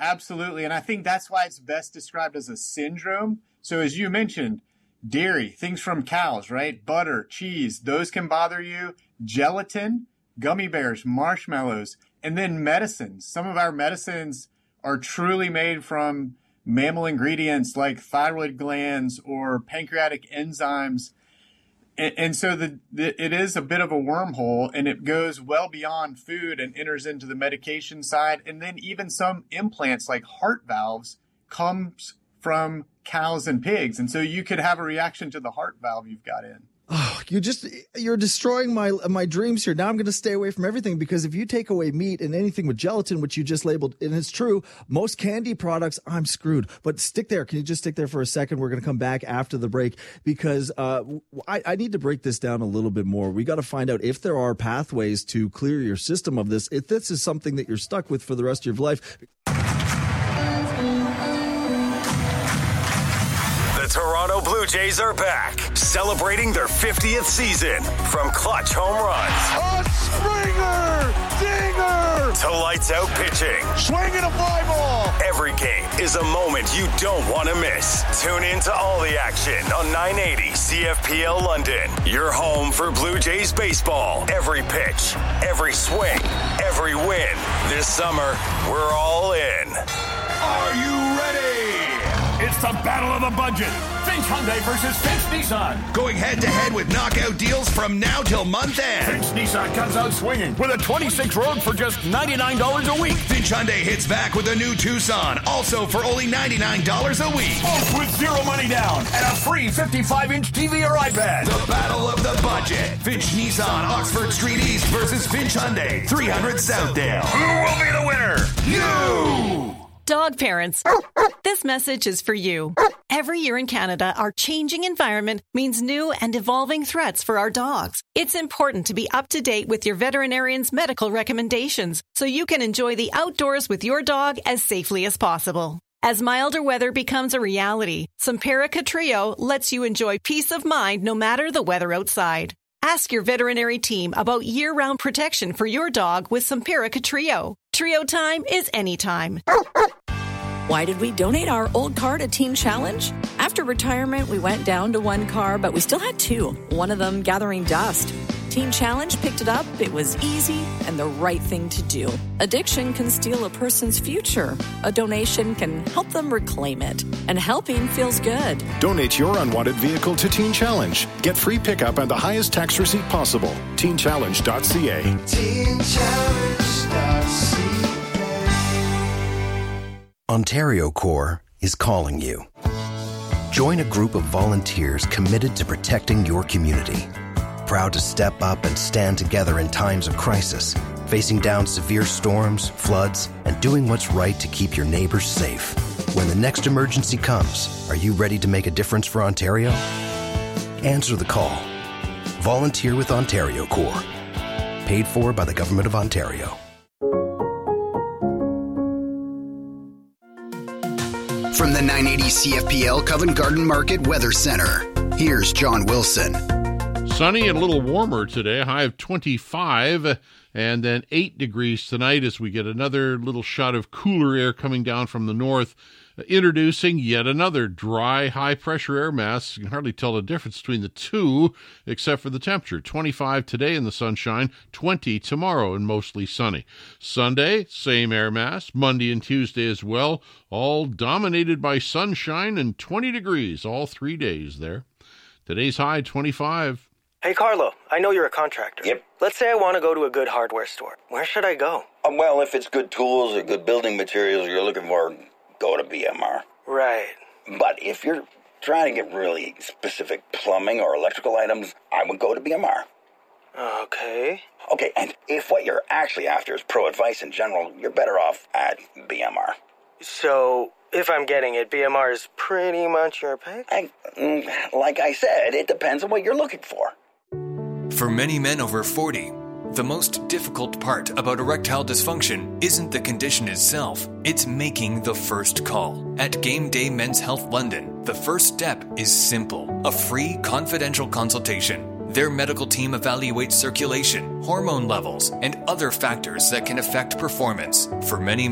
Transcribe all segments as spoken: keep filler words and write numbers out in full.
absolutely. And I think that's why it's best described as a syndrome. So as you mentioned, dairy, things from cows, right? Butter, cheese, those can bother you. Gelatin, gummy bears, marshmallows, and then medicines. Some of our medicines are truly made from mammal ingredients like thyroid glands or pancreatic enzymes. And, and so the, the, it is a bit of a wormhole, and it goes well beyond food and enters into the medication side. And then even some implants like heart valves comes from cows and pigs. And so you could have a reaction to the heart valve you've got in. Oh, you just, you're destroying my my dreams here. Now I'm going to stay away from everything, because if you take away meat and anything with gelatin, which you just labeled, and it's true, most candy products, I'm screwed. But stick there. Can you just stick there for a second? We're going to come back after the break, because uh, I, I need to break this down a little bit more. We got to find out if there are pathways to clear your system of this, if this is something that you're stuck with for the rest of your life. Toronto Blue Jays are back, celebrating their fiftieth season. From clutch home runs, a Springer, dinger, to lights out pitching, swinging a fly ball. Every game is a moment you don't want to miss. Tune in to all the action on nine eighty C F P L London. Your home for Blue Jays baseball. Every pitch, every swing, every win. This summer, we're all in. Are you ready? It's the battle of the budget. Finch Hyundai versus Finch Nissan. Going head-to-head with knockout deals from now till month end. Finch Nissan comes out swinging with a twenty-six Rogue for just ninety-nine dollars a week. Finch Hyundai hits back with a new Tucson, also for only ninety-nine dollars a week. Both with zero money down and a free fifty-five inch T V or iPad. The battle of the budget. Finch Nissan, Oxford Street East versus Finch Hyundai, three hundred Southdale. Who will be the winner? You! Dog parents, this message is for you. Every year in Canada, our changing environment means new and evolving threats for our dogs. It's important to be up to date with your veterinarian's medical recommendations so you can enjoy the outdoors with your dog as safely as possible. As milder weather becomes a reality, Simparica Trio lets you enjoy peace of mind no matter the weather outside. Ask your veterinary team about year-round protection for your dog with Simparica Trio. Trio time is anytime. Why did we donate our old car to Teen Challenge? After retirement, we went down to one car, but we still had two, one of them gathering dust. Teen Challenge picked it up. It was easy and the right thing to do. Addiction can steal a person's future. A donation can help them reclaim it. And helping feels good. Donate your unwanted vehicle to Teen Challenge. Get free pickup and the highest tax receipt possible. teen challenge dot c a. teen challenge dot c a. Ontario Corps is calling you. Join a group of volunteers committed to protecting your community. Proud to step up and stand together in times of crisis, facing down severe storms, floods, and doing what's right to keep your neighbors safe. When the next emergency comes, are you ready to make a difference for Ontario? Answer the call. Volunteer with Ontario Corps. Paid for by the Government of Ontario. From the nine eighty C F P L Covent Garden Market Weather Center, here's John Wilson. Sunny and a little warmer today, high of twenty-five, and then eight degrees tonight as we get another little shot of cooler air coming down from the north, introducing yet another dry, high-pressure air mass. You can hardly tell the difference between the two, except for the temperature. twenty-five today in the sunshine, twenty tomorrow and mostly sunny. Sunday, same air mass. Monday and Tuesday as well, all dominated by sunshine and twenty degrees all three days there. Today's high, twenty-five. Hey, Carlo, I know you're a contractor. Yep. Let's say I want to go to a good hardware store. Where should I go? Um, well, if it's good tools or good building materials you're looking for, go to B M R. Right. But if you're trying to get really specific plumbing or electrical items, I would go to B M R. Okay. Okay, and if what you're actually after is pro advice in general, you're better off at B M R. So, if I'm getting it, B M R is pretty much your pick? I, like I said, it depends on what you're looking for. For many men over forty, the most difficult part about erectile dysfunction isn't the condition itself, it's making the first call. At Game Day Men's Health London, the first step is simple, a free confidential consultation. Their medical team evaluates circulation, hormone levels, and other factors that can affect performance. For many men,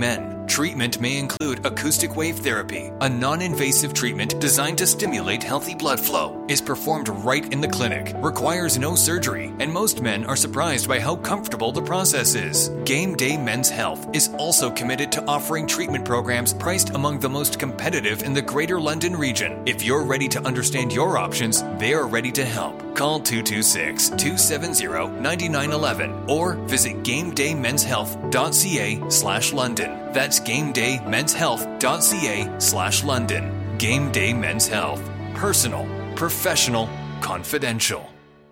Treatment may include acoustic wave therapy, a non-invasive treatment designed to stimulate healthy blood flow, is performed right in the clinic, requires no surgery, and most men are surprised by how comfortable the process is. Game Day Men's Health is also committed to offering treatment programs priced among the most competitive in the Greater London region. If you're ready to understand your options, they are ready to help. Call two two six, two seven zero, nine nine one one or visit gamedaymenshealth.ca slash London. That's gamedaymenshealth.ca slash London. Game Day Men's Health. Personal, professional, confidential.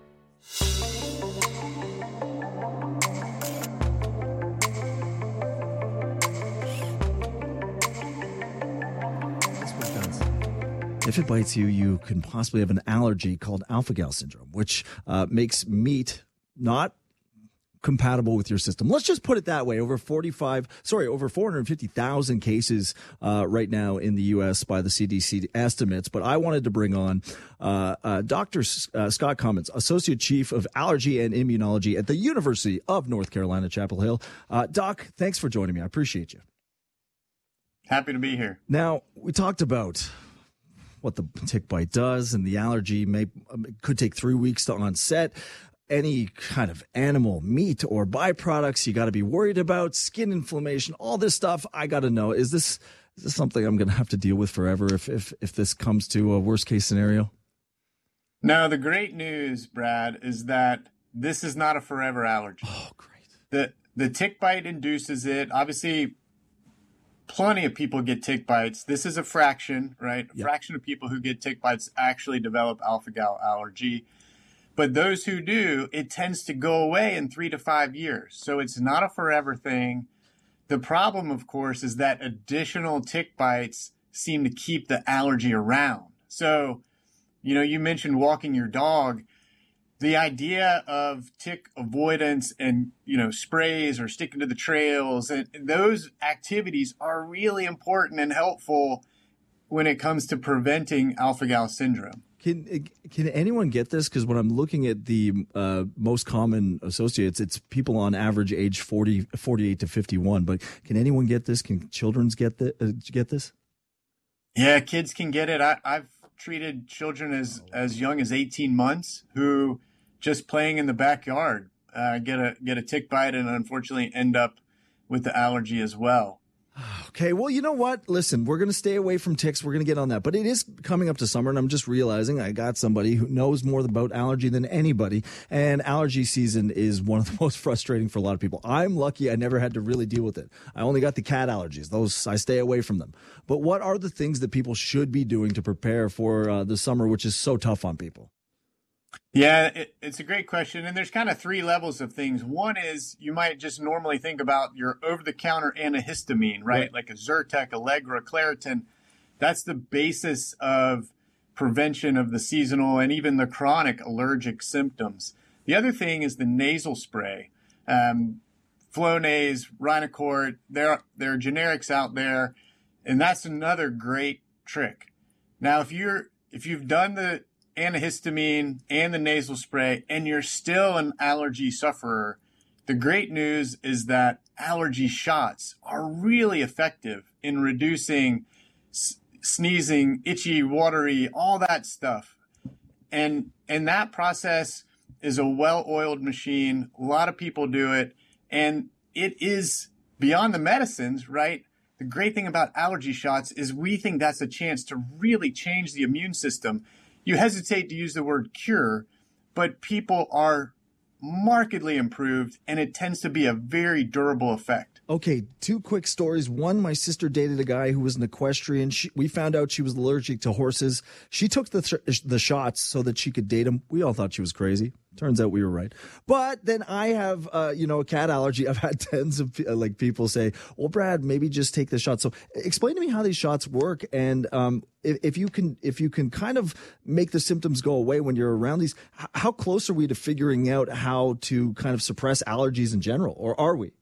If it bites you, you can possibly have an allergy called alpha-gal syndrome, which uh, makes meat not compatible with your system. Let's just put it that way. Over forty-five, sorry, over four hundred fifty thousand cases uh, right now in the U S by the C D C estimates. But I wanted to bring on uh, uh, Doctor S- uh, Scott Cummins, Associate Chief of Allergy and Immunology at the University of North Carolina, Chapel Hill. Uh, Doc, thanks for joining me. I appreciate you. Happy to be here. Now, we talked about what the tick bite does, and the allergy may could take three weeks to onset. Any kind of animal, meat, or byproducts you got to be worried about, skin inflammation, all this stuff. I got to know, is this is this something I'm going to have to deal with forever if if if this comes to a worst case scenario? No, the great news, Brad, is that this is not a forever allergy. Oh, great. The the tick bite induces it. Obviously, plenty of people get tick bites. This is a fraction, right? A yep. fraction of people who get tick bites actually develop alpha-gal allergy. But those who do, it tends to go away in three to five years. So it's not a forever thing. The problem, of course, is that additional tick bites seem to keep the allergy around. So, you know, you mentioned walking your dog. The idea of tick avoidance and, you know, sprays or sticking to the trails, and those activities are really important and helpful when it comes to preventing alpha-gal syndrome. Can can anyone get this? Because when I'm looking at the uh, most common associates, it's people on average age forty, forty-eight to fifty-one. But can anyone get this? Can children get the, uh, get this? Yeah, kids can get it. I, I've treated children as, as young as eighteen months who just playing in the backyard uh, get a get a tick bite and unfortunately end up with the allergy as well. Okay, well, you know what? Listen, we're going to stay away from ticks. We're going to get on that. But it is coming up to summer, and I'm just realizing I got somebody who knows more about allergy than anybody. And allergy season is one of the most frustrating for a lot of people. I'm lucky I never had to really deal with it. I only got the cat allergies. Those, I stay away from them. But what are the things that people should be doing to prepare for uh, the summer, which is so tough on people? Yeah, it, it's a great question. And there's kind of three levels of things. One is you might just normally think about your over-the-counter antihistamine, right? right? Like a Zyrtec, Allegra, Claritin. That's the basis of prevention of the seasonal and even the chronic allergic symptoms. The other thing is the nasal spray. Um, Flonase, Rhinocort, there, there are generics out there, and that's another great trick. Now, if you're if you've done the antihistamine and the nasal spray and you're still an allergy sufferer, the great news is that allergy shots are really effective in reducing s- sneezing, itchy, watery, all that stuff. And and that process is a well-oiled machine. A lot of people do it, and it is beyond the medicines, right? The great thing about allergy shots is we think that's a chance to really change the immune system. You hesitate to use the word cure, but people are markedly improved, and it tends to be a very durable effect. Okay, two quick stories. One, my sister dated a guy who was an equestrian. She, we found out she was allergic to horses. She took the th- the shots so that she could date him. We all thought she was crazy. Turns out we were right. But then I have, uh, you know, a cat allergy. I've had tens of uh, like people say, well, Brad, maybe just take the shot. So explain to me how these shots work. And um, if, if you can, if you can kind of make the symptoms go away when you're around these, h- how close are we to figuring out how to kind of suppress allergies in general? Or are we?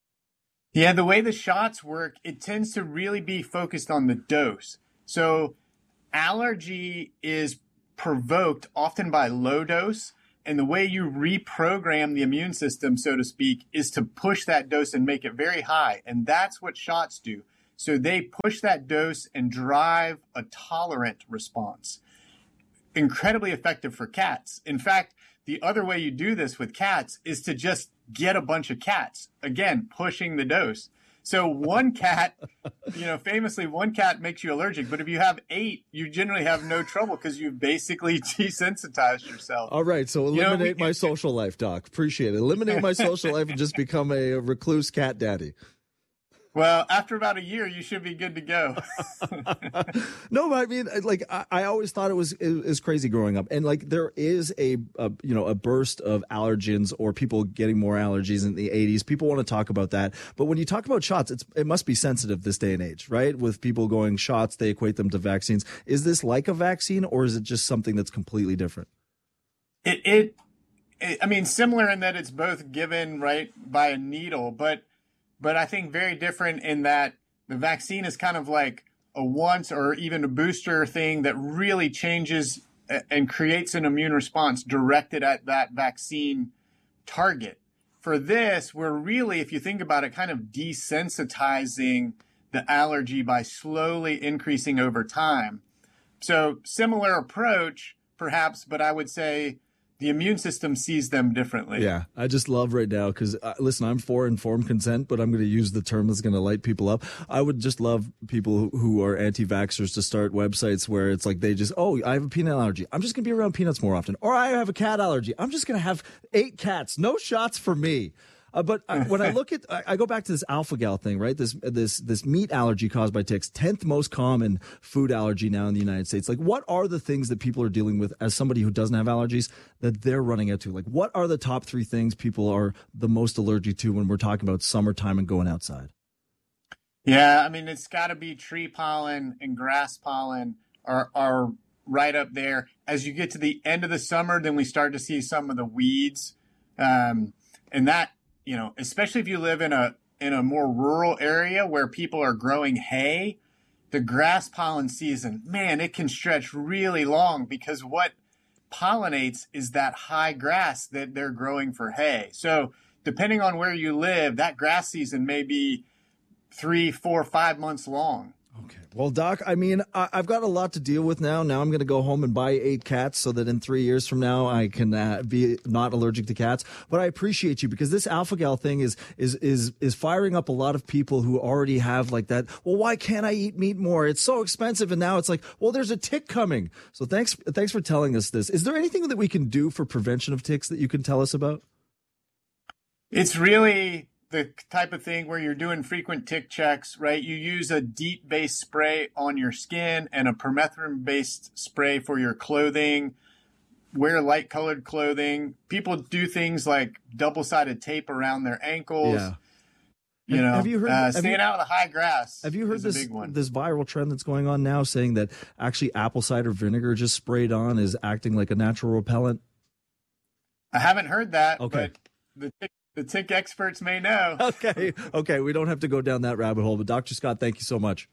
Yeah, the way the shots work, it tends to really be focused on the dose. So allergy is provoked often by low dose. And the way you reprogram the immune system, so to speak, is to push that dose and make it very high. And that's what shots do. So they push that dose and drive a tolerant response. Incredibly effective for cats. In fact, the other way you do this with cats is to just get a bunch of cats. Again, pushing the dose. So one cat, you know, famously, one cat makes you allergic. But if you have eight, you generally have no trouble because you've basically desensitized yourself. All right. So eliminate you know, we, my social life, Doc. Appreciate it. Eliminate my social life and just become a recluse cat daddy. Well, after about a year, you should be good to go. No, but I mean, like, I, I always thought it was it was crazy growing up, and like there is a, a you know a burst of allergens or people getting more allergies in the eighties. People want to talk about that, but when you talk about shots, it's it must be sensitive this day and age, right? With people going shots, they equate them to vaccines. Is this like a vaccine, or is it just something that's completely different? It it, it I mean, similar in that it's both given right by a needle, but. But I think very different in that the vaccine is kind of like a once or even a booster thing that really changes and creates an immune response directed at that vaccine target. For this, we're really, if you think about it, kind of desensitizing the allergy by slowly increasing over time. So similar approach, perhaps, but I would say the immune system sees them differently. Yeah, I just love right now because, uh, listen, I'm for informed consent, but I'm going to use the term that's going to light people up. I would just love people who, who are anti-vaxxers to start websites where it's like they just, oh, I have a peanut allergy. I'm just going to be around peanuts more often. Or I have a cat allergy. I'm just going to have eight cats. No shots for me. Uh, but I, when I look at, I, I go back to this alpha-gal thing, right? This this this meat allergy caused by ticks, tenth most common food allergy now in the United States. Like, what are the things that people are dealing with as somebody who doesn't have allergies that they're running out to? Like, what are the top three things people are the most allergic to when we're talking about summertime and going outside? Yeah, I mean, it's got to be tree pollen and grass pollen are are right up there. As you get to the end of the summer, then we start to see some of the weeds, um, and that. You know, especially if you live in a in a more rural area where people are growing hay, the grass pollen season, man, it can stretch really long because what pollinates is that high grass that they're growing for hay. So depending on where you live, that grass season may be three, four, five months long. Okay. Well, Doc, I mean, I, I've got a lot to deal with now. Now I'm going to go home and buy eight cats so that in three years from now I can uh, be not allergic to cats. But I appreciate you because this alpha-gal thing is is is is firing up a lot of people who already have like that. Well, why can't I eat meat more? It's so expensive. And now it's like, well, there's a tick coming. So thanks, thanks for telling us this. Is there anything that we can do for prevention of ticks that you can tell us about? It's really the type of thing where you're doing frequent tick checks, right? You use a DEET-based spray on your skin and a permethrin-based spray for your clothing. Wear light-colored clothing. People do things like double-sided tape around their ankles. Yeah. You have, know, have you heard, uh, have staying you, out of the high grass. Have you heard is this a big one. this viral trend that's going on now saying that actually apple cider vinegar just sprayed on is acting like a natural repellent? I haven't heard that, okay. but the tick The tick experts may know. Okay. Okay. We don't have to go down that rabbit hole, but Doctor Scott, thank you so much.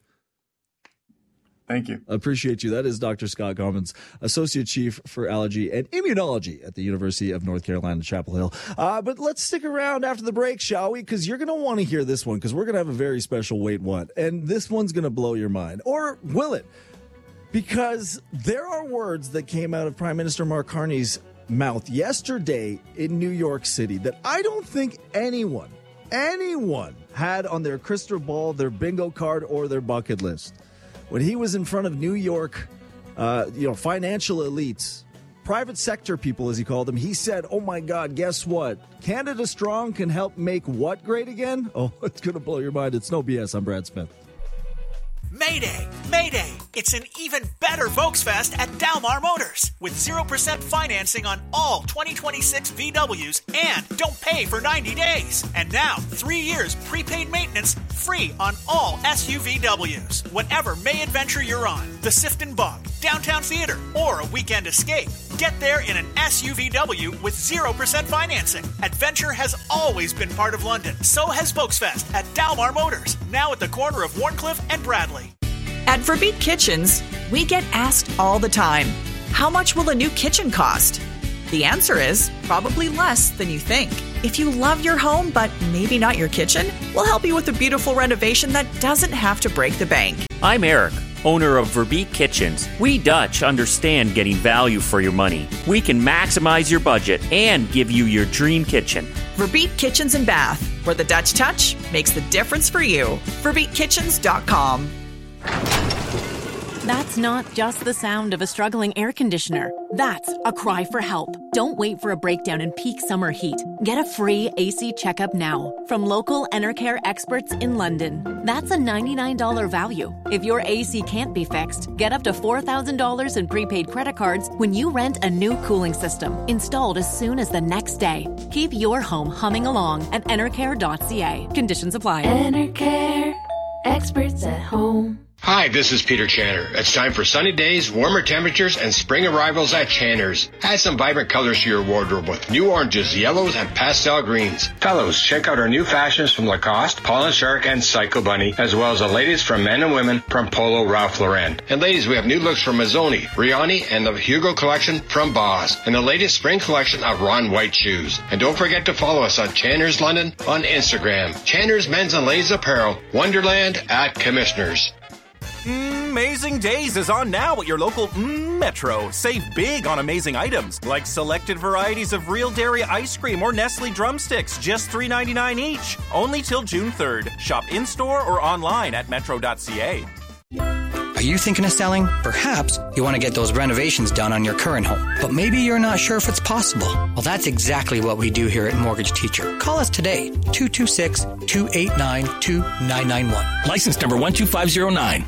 Thank you. I appreciate you. That is Doctor Scott Commons, Associate Chief for Allergy and Immunology at the University of North Carolina, Chapel Hill. Uh, but let's stick around after the break, shall we? Because you're going to want to hear this one because we're going to have a very special Wait What. And this one's going to blow your mind. Or will it? Because there are words that came out of Prime Minister Mark Carney's mouth yesterday in New York City that I don't think anyone, anyone had on their crystal ball, their bingo card, or their bucket list. When he was in front of New York, uh, you know, financial elites, private sector people, as he called them, he said, oh my God, guess what? Canada Strong can help make what great again? Oh, it's going to blow your mind. It's no B S. I'm Brad Smith. Mayday! Mayday! It's an even better Volksfest at Dalmar Motors with zero percent financing on all twenty twenty-six V Ws and don't pay for ninety days. And now, three years prepaid maintenance free on all S U V Ws. Whatever May adventure you're on, the Sifton Bog, Downtown Theater, or a weekend escape, get there in an S U V W with zero percent financing. Adventure has always been part of London. So has Volksfest at Dalmar Motors, now at the corner of Warncliffe and Bradley. At Verbeek Kitchens, we get asked all the time, how much will a new kitchen cost? The answer is probably less than you think. If you love your home, but maybe not your kitchen, we'll help you with a beautiful renovation that doesn't have to break the bank. I'm Eric, owner of Verbeek Kitchens. We Dutch understand getting value for your money. We can maximize your budget and give you your dream kitchen. Verbeek Kitchens and Bath, where the Dutch touch makes the difference for you. verbeek kitchens dot com. That's not just the sound of a struggling air conditioner. That's a cry for help. Don't wait for a breakdown in peak summer heat. Get a free A C checkup now from local Enercare experts in London. That's a ninety-nine dollars value. If your A C can't be fixed, get up to four thousand dollars in prepaid credit cards when you rent a new cooling system, installed as soon as the next day. Keep your home humming along at enercare dot c a. Conditions apply. Enercare, experts at home. Hi, this is Peter Channer. It's time for sunny days, warmer temperatures, and spring arrivals at Channer's. Add some vibrant colors to your wardrobe with new oranges, yellows, and pastel greens. Fellows, check out our new fashions from Lacoste, Paul and Shark, and Psycho Bunny, as well as the latest from men and women from Polo Ralph Lauren. And ladies, we have new looks from Mazzoni, Riani, and the Hugo collection from Boss, and the latest spring collection of Ron White shoes. And don't forget to follow us on Channer's London on Instagram. Channer's Men's and Ladies Apparel, Wonderland at Commissioners. Amazing Days is on now at your local mm, Metro. Save big on amazing items like selected varieties of Real Dairy ice cream or Nestle drumsticks, just three ninety-nine each. Only till June third. Shop in-store or online at metro dot c a. Are you thinking of selling? Perhaps you want to get those renovations done on your current home, but maybe you're not sure if it's possible. Well, that's exactly what we do here at Mortgage Teacher. Call us today, two two six, two eight nine, two nine nine one. License number one two five zero nine.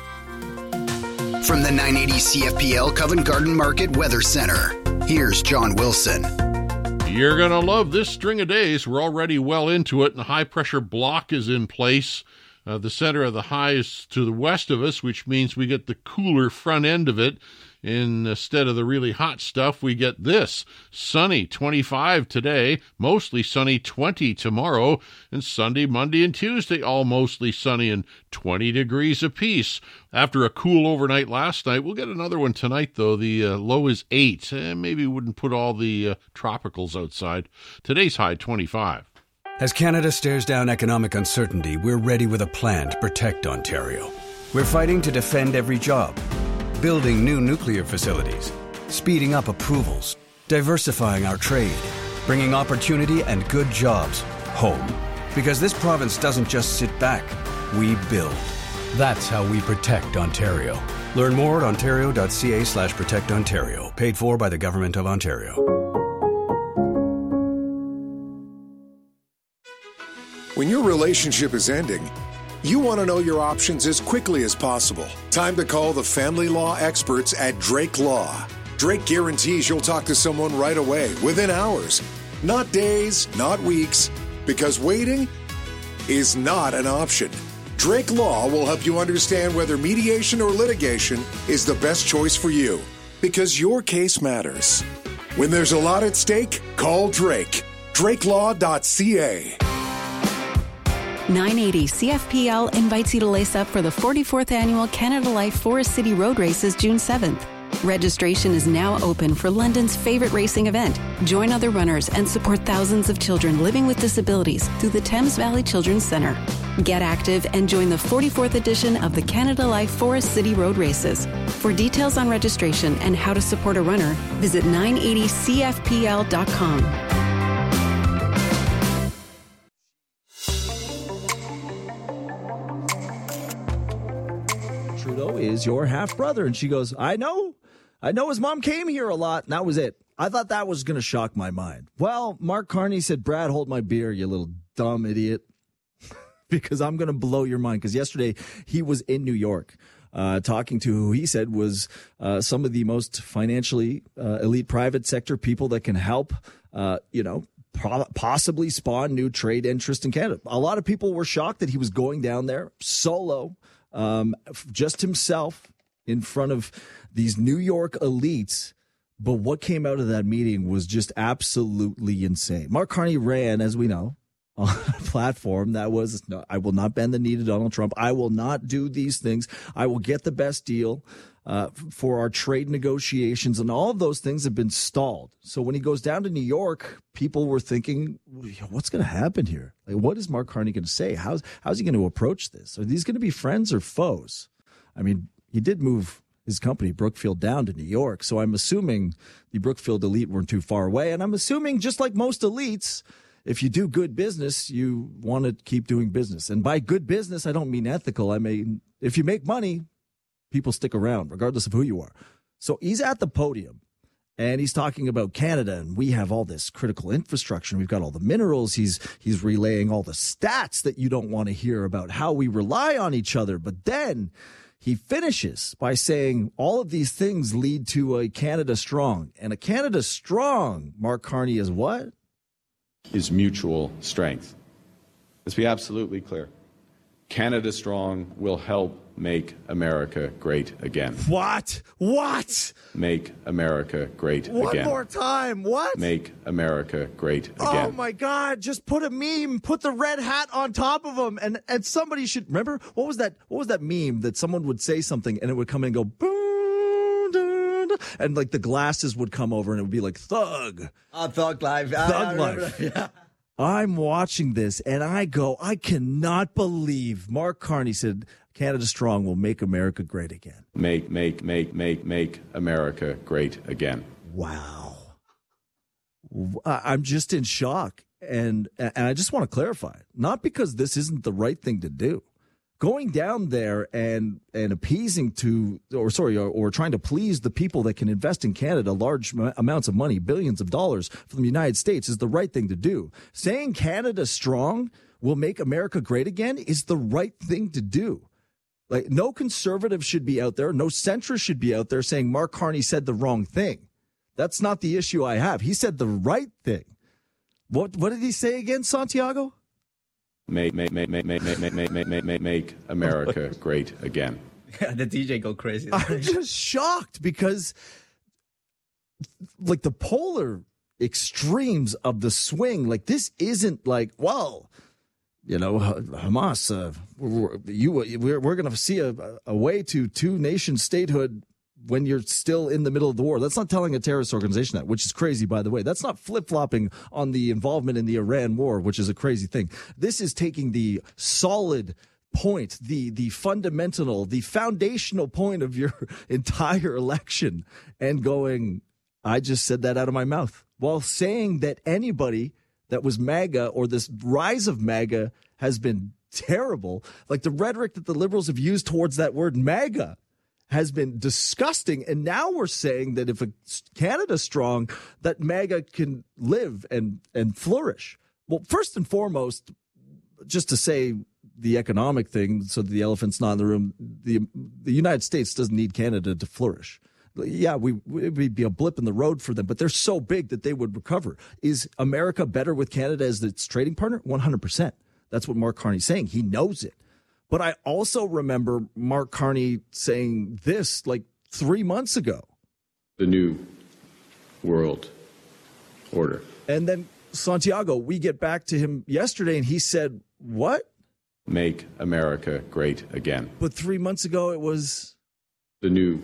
From the nine eighty C F P L Covent Garden Market Weather Center, here's John Wilson. You're going to love this string of days. We're already well into it, and the high-pressure block is in place. Uh, the center of the high is to the west of us, which means we get the cooler front end of it. Instead of the really hot stuff, we get this. Sunny, twenty-five today, mostly sunny, twenty tomorrow, and Sunday, Monday, and Tuesday, all mostly sunny and twenty degrees apiece. After a cool overnight last night, we'll get another one tonight, though. The uh, low is eight. Eh, maybe we wouldn't put all the uh, tropicals outside. Today's high, twenty-five. As Canada stares down economic uncertainty, we're ready with a plan to protect Ontario. We're fighting to defend every job, building new nuclear facilities, speeding up approvals, diversifying our trade, bringing opportunity and good jobs home. Because this province doesn't just sit back, we build. That's how we protect Ontario. Learn more at ontario dot c a slash protect Ontario. Paid for by the Government of Ontario. When your relationship is ending, you want to know your options as quickly as possible. Time to call the family law experts at Drake Law. Drake guarantees you'll talk to someone right away, within hours. Not days, not weeks, because waiting is not an option. Drake Law will help you understand whether mediation or litigation is the best choice for you, because your case matters. When there's a lot at stake, call Drake. drake law dot c a. nine eighty C F P L invites you to lace up for the forty-fourth Annual Canada Life Forest City Road Races June seventh. Registration is now open for London's favorite racing event. Join other runners and support thousands of children living with disabilities through the Thames Valley Children's Centre. Get active and join the forty-fourth edition of the Canada Life Forest City Road Races. For details on registration and how to support a runner, visit nine eighty c f p l dot com. Trudeau is your half brother. And she goes, I know. I know his mom came here a lot. And that was it. I thought that was going to shock my mind. Well, Mark Carney said, Brad, hold my beer, you little dumb idiot. Because I'm going to blow your mind. Because yesterday he was in New York uh, talking to who he said was uh, some of the most financially uh, elite private sector people that can help, uh, you know, possibly spawn new trade interest in Canada. A lot of people were shocked that he was going down there solo. Um, just himself in front of these New York elites. But what came out of that meeting was just absolutely insane. Mark Carney ran, as we know, on a platform that was, no, I will not bend the knee to Donald Trump. I will not do these things. I will get the best deal uh, for our trade negotiations. And all of those things have been stalled. So when he goes down to New York, people were thinking, what's going to happen here? Like, what is Mark Carney going to say? How's, how's he going to approach this? Are these going to be friends or foes? I mean, he did move his company, Brookfield, down to New York. So I'm assuming the Brookfield elite weren't too far away. And I'm assuming, just like most elites, if you do good business, you want to keep doing business. And by good business, I don't mean ethical. I mean, if you make money, people stick around, regardless of who you are. So he's at the podium, and he's talking about Canada, and we have all this critical infrastructure. We've got all the minerals. He's he's relaying all the stats that you don't want to hear about how we rely on each other. But then he finishes by saying all of these things lead to a Canada strong. And a Canada strong, Mark Carney, is what? Is mutual strength. Let's be absolutely clear. Canada Strong will help make America great again. What? What? Make America great One again. One more time. What? Make America great again. Oh, my God. Just put a meme, put the red hat on top of him. And, and somebody should remember, what was that? What was that meme that someone would say something and it would come in and go, boom. And like the glasses would come over and it would be like Thug. Uh, Thug Life. Thug I, I Life. Yeah. I'm watching this and I go, I cannot believe Mark Carney said Canada Strong will make America great again. Make, make, make, make, make America great again. Wow. I'm just in shock. And, and I just want to clarify, not because this isn't the right thing to do. Going down there and and appeasing to, or sorry, or, or trying to please the people that can invest in Canada large m- amounts of money, billions of dollars from the United States is the right thing to do. Saying Canada strong will make America great again is the right thing to do. Like, no conservative should be out there, no centrist should be out there saying Mark Carney said the wrong thing. That's not the issue I have. He said the right thing. What what did he say again, Santiago? Make, make, make, make, make, make, make, make, make, make, make America great again. The D J go crazy. I'm just shocked because, like, the polar extremes of the swing, like, this isn't like, well, you know, Hamas, uh, we're, you, we're, we're going to see a, a way to two-nation statehood when you're still in the middle of the war. That's not telling a terrorist organization that, which is crazy, by the way. That's not flip-flopping on the involvement in the Iran war, which is a crazy thing. This is taking the solid point, the the fundamental, the foundational point of your entire election and going, I just said that out of my mouth, while saying that anybody that was MAGA or this rise of MAGA has been terrible. Like the rhetoric that the liberals have used towards that word MAGA has been disgusting. And now we're saying that if a Canada's strong, that MAGA can live and, and flourish. Well, first and foremost, just to say the economic thing, so that the elephant's not in the room, the, the United States doesn't need Canada to flourish. Yeah, we it would be a blip in the road for them, but they're so big that they would recover. Is America better with Canada as its trading partner? one hundred percent. That's what Mark Carney's saying. He knows it. But I also remember Mark Carney saying this like three months ago. The new world order. And then, Santiago, we get back to him yesterday, and he said, what? Make America great again. But three months ago, it was the new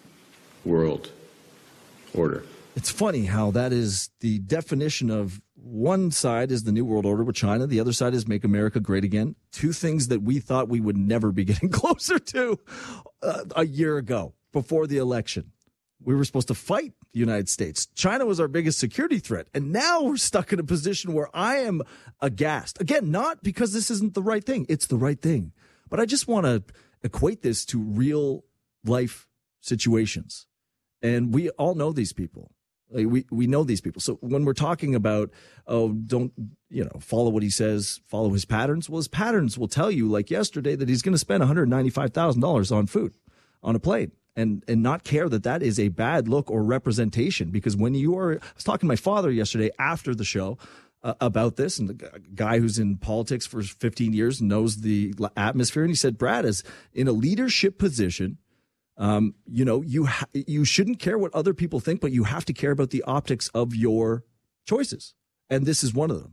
world order. It's funny how that is the definition of one side is the New World Order with China. The other side is make America great again. Two things that we thought we would never be getting closer to uh, a year ago before the election. We were supposed to fight the United States. China was our biggest security threat. And now we're stuck in a position where I am aghast. Again, not because this isn't the right thing. It's the right thing. But I just want to equate this to real life situations. And we all know these people. Like we, we know these people. So when we're talking about, oh, don't, you know, follow what he says, follow his patterns. Well, his patterns will tell you, like yesterday, that he's going to spend one hundred ninety-five thousand dollars on food on a plane and, and not care that that is a bad look or representation. Because when you are, I was talking to my father yesterday after the show uh, about this, and the guy who's in politics for fifteen years knows the atmosphere. And he said, Brad is in a leadership position. Um, you know, you ha- you shouldn't care what other people think, but you have to care about the optics of your choices. And this is one of them.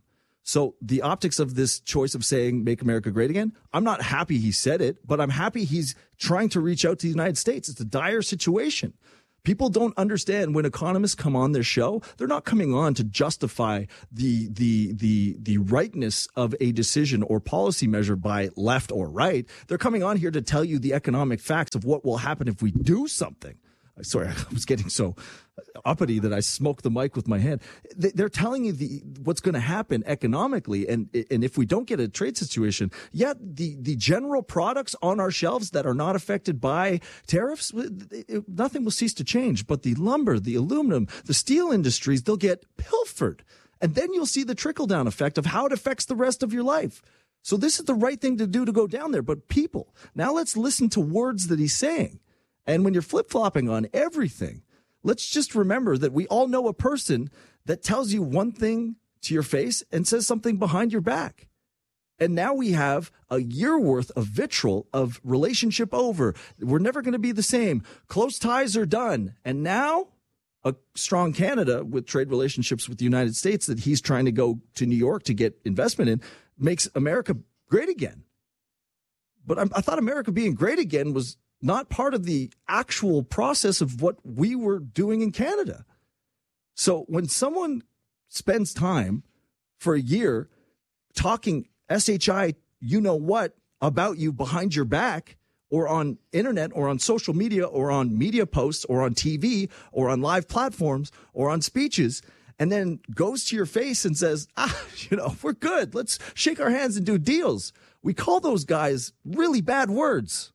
So the optics of this choice of saying make America great again, I'm not happy he said it, but I'm happy he's trying to reach out to the United States. It's a dire situation. People don't understand when economists come on their show, they're not coming on to justify the the the the rightness of a decision or policy measure by left or right. They're coming on here to tell you the economic facts of what will happen if we do something. Sorry, I was getting so uppity that I smoked the mic with my hand. They're telling you the what's going to happen economically, and and if we don't get a trade situation, yet the the general products on our shelves that are not affected by tariffs, nothing will cease to change. But the lumber, the aluminum, the steel industries, they'll get pilfered, and then you'll see the trickle down effect of how it affects the rest of your life. So this is the right thing to do to go down there. But people, now let's listen to words that he's saying. And when you're flip-flopping on everything, let's just remember that we all know a person that tells you one thing to your face and says something behind your back. And now we have a year worth of vitriol of relationship over. We're never going to be the same. Close ties are done. And now a strong Canada with trade relationships with the United States that he's trying to go to New York to get investment in makes America great again. But I, I thought America being great again was not part of the actual process of what we were doing in Canada. So when someone spends time for a year talking S H I, you know what, about you behind your back or on internet or on social media or on media posts or on T V or on live platforms or on speeches, and then goes to your face and says, ah, you know, we're good. Let's shake our hands and do deals. We call those guys really bad words.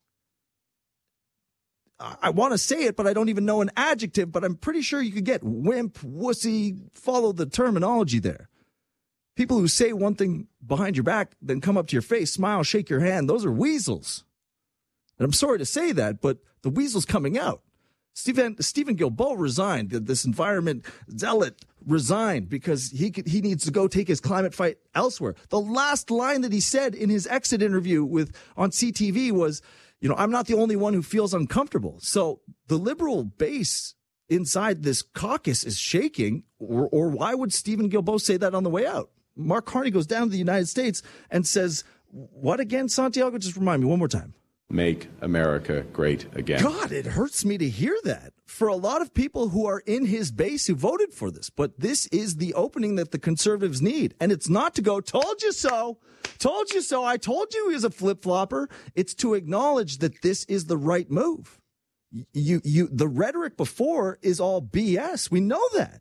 I want to say it, but I don't even know an adjective, but I'm pretty sure you could get wimp, wussy, follow the terminology there. People who say one thing behind your back, then come up to your face, smile, shake your hand, those are weasels. And I'm sorry to say that, but the weasel's coming out. Stephen, Stephen Guilbeault resigned. This environment zealot resigned because he could, he needs to go take his climate fight elsewhere. The last line that he said in his exit interview with on C T V was, you know, I'm not the only one who feels uncomfortable. So the liberal base inside this caucus is shaking, or, or why would Stephen Guilbeault say that on the way out? Mark Carney goes down to the United States and says, what again, Santiago? Just remind me one more time. Make America great again. God, it hurts me to hear that for a lot of people who are in his base who voted for this. But this is the opening that the conservatives need. And it's not to go, told you so, told you so, I told you he was a flip-flopper. It's to acknowledge that this is the right move. You, you, the rhetoric before is all B S. We know that.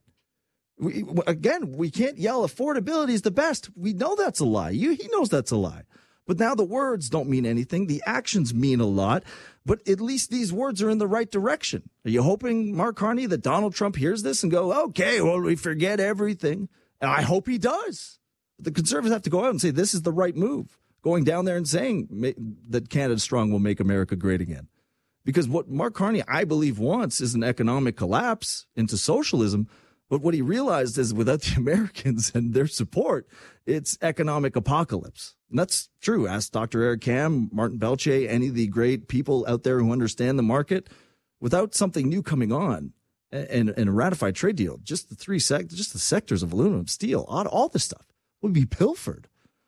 We, again, we can't yell affordability is the best. We know that's a lie. You, he knows that's a lie. But now the words don't mean anything. The actions mean a lot. But at least these words are in the right direction. Are you hoping, Mark Carney, that Donald Trump hears this and go, okay, well, we forget everything? And I hope he does. The conservatives have to go out and say this is the right move. Going down there and saying that Canada Strong will make America great again. Because what Mark Carney, I believe, wants is an economic collapse into socialism. But what he realized is without the Americans and their support, it's economic apocalypse. And that's true. Ask Doctor Eric Kam, Martin Belche, any of the great people out there who understand the market. Without something new coming on and, and a ratified trade deal, just the three sec, just the sectors of aluminum, steel, all, all this stuff would be pilfered.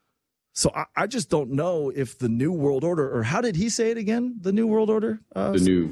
So I, I just don't know if the New World Order, or how did he say it again? The New World Order? Uh, the New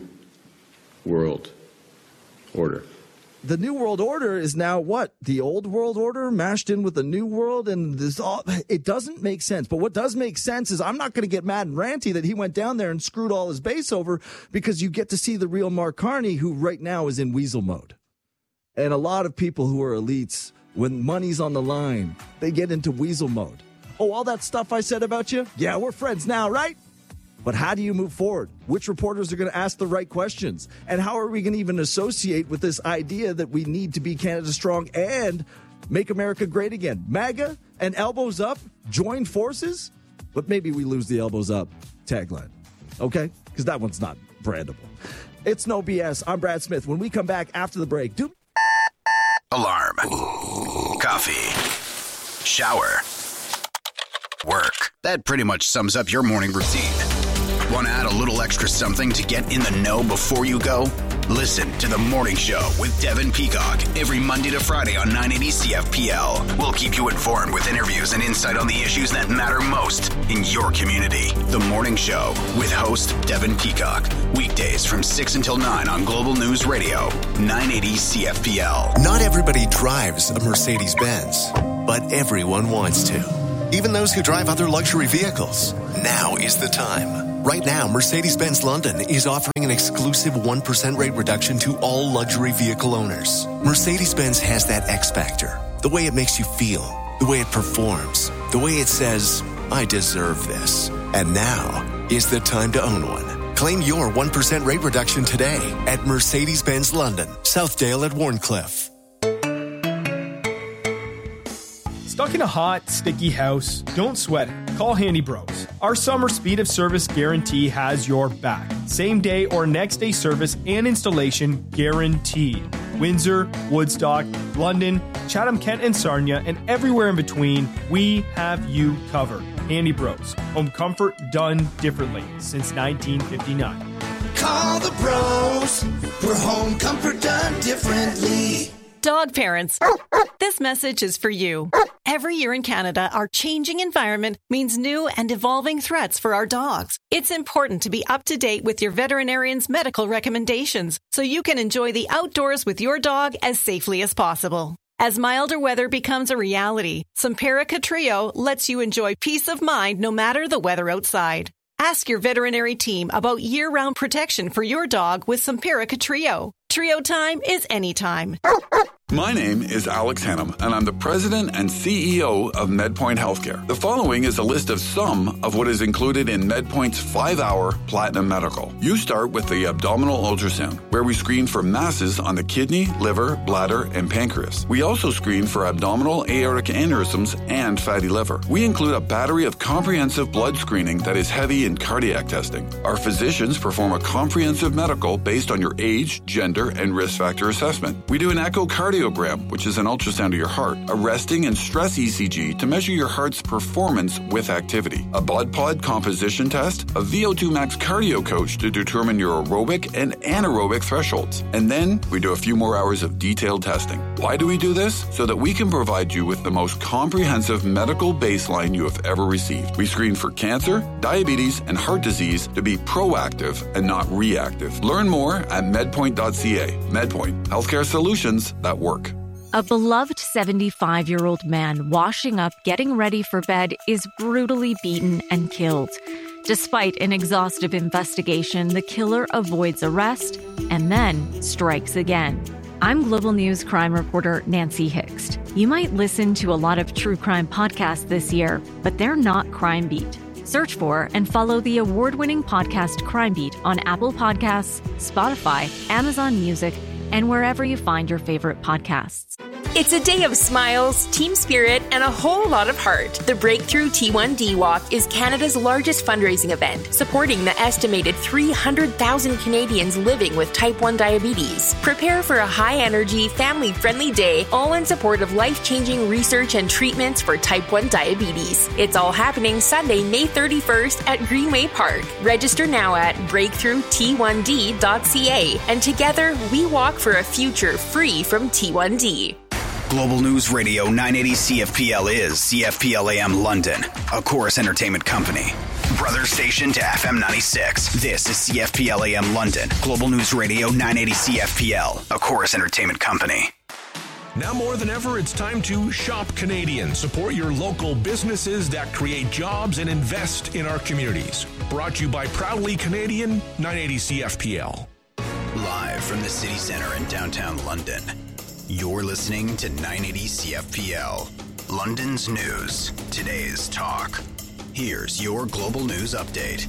World Order. The New World Order is now what? The old world order mashed in with the new world, and this all, it doesn't make sense. But what does make sense is I'm not going to get mad and ranty that he went down there and screwed all his base over, because you get to see the real Mark Carney, who right now is in weasel mode. And a lot of people who are elites, when money's on the line, they get into weasel mode. Oh, all that stuff I said about you? Yeah, we're friends now, right? But how do you move forward? Which reporters are going to ask the right questions? And how are we going to even associate with this idea that we need to be Canada Strong and make America great again? MAGA and elbows up, join forces? But maybe we lose the elbows up tagline. Okay? Because that one's not brandable. It's no B S. I'm Brad Smith. When we come back after the break, do alarm, coffee, shower, work. That pretty much sums up your morning routine. Want to add a little extra something to get in the know before you go? Listen to The Morning Show with Devin Peacock every Monday to Friday on nine eighty C F P L. We'll keep you informed with interviews and insight on the issues that matter most in your community. The Morning Show with host Devin Peacock. Weekdays from six until nine on Global News Radio, nine eighty C F P L. Not everybody drives a Mercedes-Benz, but everyone wants to. Even those who drive other luxury vehicles. Now is the time. Right now, Mercedes-Benz London is offering an exclusive one percent rate reduction to all luxury vehicle owners. Mercedes-Benz has that X factor. The way it makes you feel, the way it performs, the way it says, I deserve this. And now is the time to own one. Claim your one percent rate reduction today at Mercedes-Benz London, Southdale at Warncliffe. Stuck in a hot, sticky house? Don't sweat it. Call Handy Bros. Our summer speed of service guarantee has your back. Same day or next day service and installation guaranteed. Windsor, Woodstock, London, Chatham-Kent and Sarnia, and everywhere in between, we have you covered. Handy Bros. Home comfort done differently since nineteen fifty-nine. Call the bros for home comfort done differently. Dog parents, this message is for you. Every year in Canada, our changing environment means new and evolving threats for our dogs. It's important to be up to date with your veterinarian's medical recommendations so you can enjoy the outdoors with your dog as safely as possible. As milder weather becomes a reality, Simparica Trio lets you enjoy peace of mind no matter the weather outside. Ask your veterinary team about year-round protection for your dog with Simparica Trio. Trio time is anytime. My name is Alex Hannum, and I'm the president and C E O of MedPoint Healthcare. The following is a list of some of what is included in MedPoint's five-hour Platinum Medical. You start with the abdominal ultrasound, where we screen for masses on the kidney, liver, bladder, and pancreas. We also screen for abdominal aortic aneurysms and fatty liver. We include a battery of comprehensive blood screening that is heavy in cardiac testing. Our physicians perform a comprehensive medical based on your age, gender, and risk factor assessment. We do an echocardiogram, which is an ultrasound of your heart, a resting and stress E C G to measure your heart's performance with activity, a blood pod composition test, a V O two max cardio coach to determine your aerobic and anaerobic thresholds. And then we do a few more hours of detailed testing. Why do we do this? So that we can provide you with the most comprehensive medical baseline you have ever received. We screen for cancer, diabetes, and heart disease to be proactive and not reactive. Learn more at medpoint dot c a. MedPoint, healthcare solutions that work. A beloved seventy-five-year-old man washing up, getting ready for bed, is brutally beaten and killed. Despite an exhaustive investigation, the killer avoids arrest and then strikes again. I'm Global News crime reporter Nancy Hixt. You might listen to a lot of true crime podcasts this year, but they're not Crime Beat. Search for and follow the award-winning podcast Crime Beat on Apple Podcasts, Spotify, Amazon Music, and wherever you find your favorite podcasts. It's a day of smiles, team spirit, and a whole lot of heart. The Breakthrough T one D Walk is Canada's largest fundraising event, supporting the estimated three hundred thousand Canadians living with type one diabetes. Prepare for a high-energy, family-friendly day, all in support of life-changing research and treatments for type one diabetes. It's all happening Sunday, May thirty-first at Greenway Park. Register now at breakthrough t one d dot c a, and together we walk for a future free from T one D. Global News Radio nine eighty C F P L is C F P L A M London, a Chorus Entertainment company. Brother station to F M ninety-six. This is C F P L A M London. Global News Radio nine eighty C F P L, a Chorus Entertainment company. Now more than ever, it's time to shop Canadian. Support your local businesses that create jobs and invest in our communities. Brought to you by Proudly Canadian, nine eighty C F P L. Live from the city center in downtown London, you're listening to nine eighty C F P L, London's news, today's talk. Here's your global news update.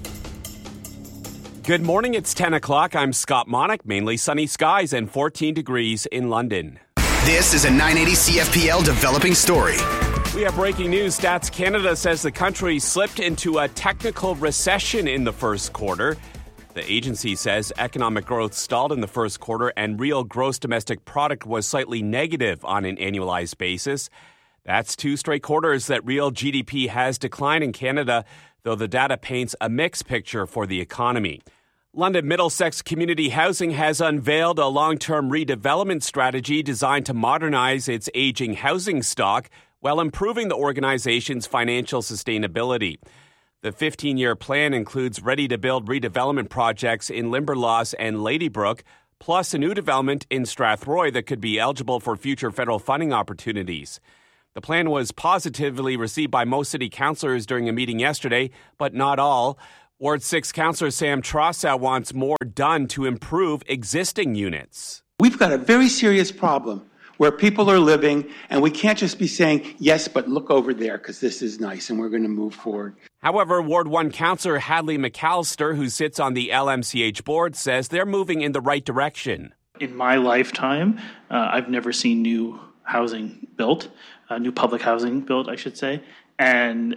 Good morning, it's ten o'clock. I'm Scott Monick. Mainly sunny skies and fourteen degrees in London. This is a nine eighty C F P L developing story. We have breaking news. Stats Canada says the country slipped into a technical recession in the first quarter. The agency says economic growth stalled in the first quarter and real gross domestic product was slightly negative on an annualized basis. That's two straight quarters that real G D P has declined in Canada. though the data paints a mixed picture for the economy. London Middlesex Community Housing has unveiled a long-term redevelopment strategy designed to modernize its aging housing stock while improving the organization's financial sustainability. The fifteen-year plan includes ready-to-build redevelopment projects in Limberlost and Ladybrook, plus a new development in Strathroy that could be eligible for future federal funding opportunities. The plan was positively received by most city councillors during a meeting yesterday, but not all. Ward six Councillor Sam Trossow wants more done to improve existing units. We've got a very serious problem where people are living, and we can't just be saying, yes, but look over there because this is nice and we're going to move forward. However, Ward one Councillor Hadley McAllister, who sits on the L M C H board, says they're moving in the right direction. In my lifetime, uh, I've never seen new housing built, uh, new public housing built, I should say, and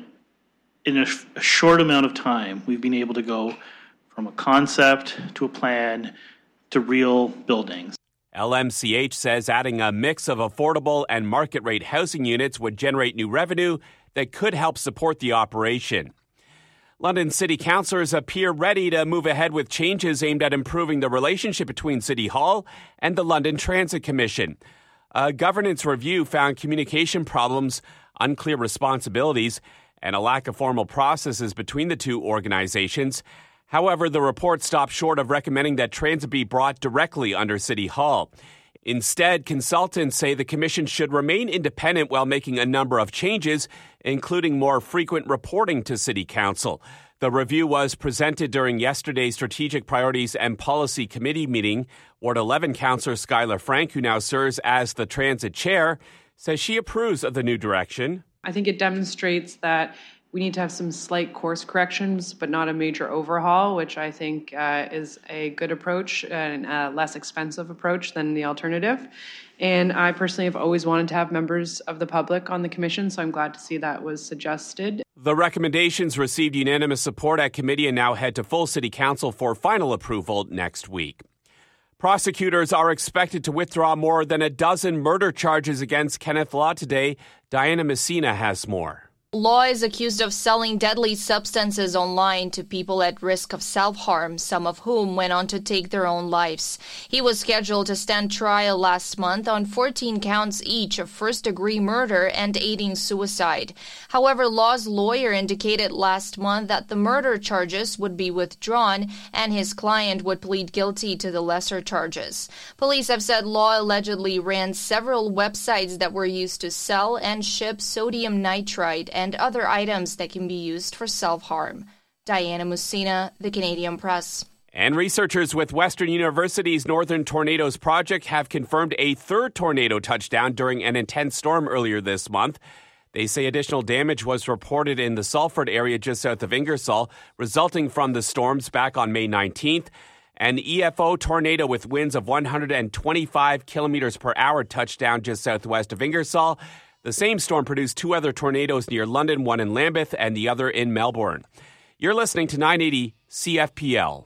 in a, sh- a short amount of time, we've been able to go from a concept to a plan to real buildings. L M C H says adding a mix of affordable and market-rate housing units would generate new revenue that could help support the operation. London City Councillors appear ready to move ahead with changes aimed at improving the relationship between City Hall and the London Transit Commission. A governance review found communication problems, unclear responsibilities, and a lack of formal processes between the two organizations. However, the report stopped short of recommending that transit be brought directly under City Hall. Instead, consultants say the commission should remain independent while making a number of changes, including more frequent reporting to City Council. The review was presented during yesterday's Strategic Priorities and Policy Committee meeting. Ward eleven Councillor Skylar Frank, who now serves as the transit chair, says she approves of the new direction. I think it demonstrates that we need to have some slight course corrections, but not a major overhaul, which I think uh, is a good approach and a less expensive approach than the alternative. And I personally have always wanted to have members of the public on the commission, so I'm glad to see that was suggested. The recommendations received unanimous support at committee and now head to full City Council for final approval next week. Prosecutors are expected to withdraw more than a dozen murder charges against Kenneth Law today. Diana Messina has more. Law is accused of selling deadly substances online to people at risk of self-harm, some of whom went on to take their own lives. He was scheduled to stand trial last month on fourteen counts each of first-degree murder and aiding suicide. However, Law's lawyer indicated last month that the murder charges would be withdrawn and his client would plead guilty to the lesser charges. Police have said Law allegedly ran several websites that were used to sell and ship sodium nitrite and and other items that can be used for self-harm. Diana Messina, The Canadian Press. And researchers with Western University's Northern Tornadoes Project have confirmed a third tornado touchdown during an intense storm earlier this month. They say additional damage was reported in the Salford area just south of Ingersoll, resulting from the storms back on May nineteenth. An E F O tornado with winds of one hundred twenty-five kilometers per hour touched down just southwest of Ingersoll. The same storm produced two other tornadoes near London, one in Lambeth and the other in Melbourne. You're listening to nine eighty C F P L.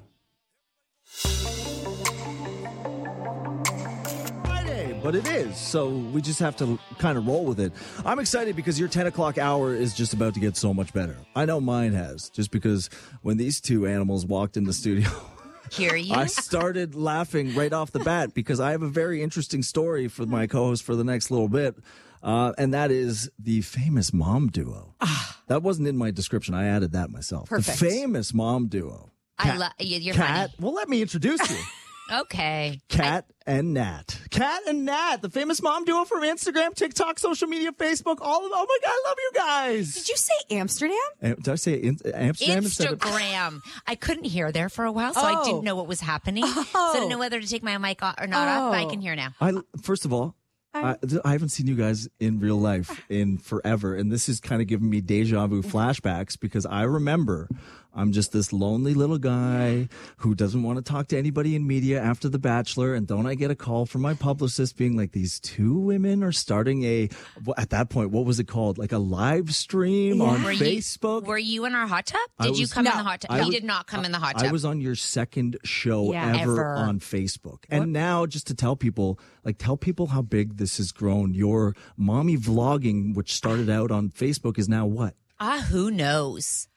Friday, but it is, so we just have to kind of roll with it. I'm excited because your ten o'clock hour is just about to get so much better. I know mine has, just because when these two animals walked in the studio... Hear you? I started laughing right off the bat because I have a very interesting story for my co-host for the next little bit. Uh, and that is the famous mom duo. Ah. That wasn't in my description. I added that myself. Perfect. The famous mom duo. Kat, I love you're Kat, funny. Well, let me introduce you. Okay. Kat and Nat. Kat and Nat, the famous mom duo from Instagram, TikTok, social media, Facebook, all of them. Oh my God, I love you guys. Did you say Amsterdam? Uh, did I say in, Amsterdam? Instagram. I couldn't hear there for a while, so oh. I didn't know what was happening. Oh. So I didn't know whether to take my mic off or not oh. off, but I can hear now. I, first of all, I, I haven't seen you guys in real life in forever, and this is kind of giving me deja vu flashbacks because I remember I'm just this lonely little guy who doesn't want to talk to anybody in media after The Bachelor, and don't I get a call from my publicist being like, these two women are starting a, at that point, what was it called? Like a live stream yeah. on were Facebook? You, were you in our hot tub? Did was, you come no, in the hot tub? I He was, did not come in the hot tub. I was on your second show yeah, ever, ever on Facebook. What? And now just to tell people, like tell people how big this has grown. Your mommy vlogging, which started out on Facebook, is now what? Ah, who knows?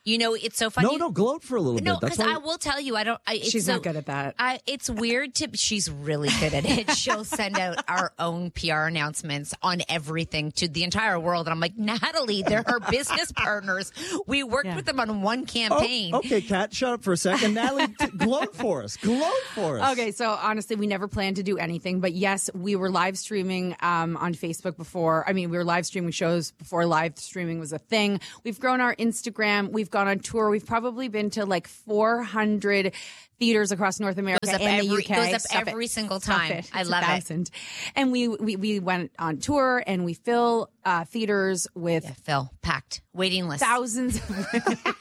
You know, it's so funny. No, no, gloat for a little No, bit. That's because why I will tell you, I don't. I, it's She's so, not good at that. I, it's weird to. She's really good at it. She'll send out our own P R announcements on everything to the entire world, and I'm like, Natalie, they're her business partners. We worked Yeah. with them on one campaign. Oh, okay, Kat, shut up for a second. Natalie, t- gloat for us. Gloat for us. Okay, so honestly, we never planned to do anything, but yes, we were live streaming um, on Facebook before. I mean, we were live streaming shows before live streaming was a thing. We've grown our Instagram. We've gone on tour. We've probably been to like four hundred theaters across North America Goes up and the every- U K. goes up Stop every it. single Stop time. it. I It's love a it. thousand. And we, we we went on tour and we fill uh, theaters with Yeah, Phil, packed waiting list. thousands. Of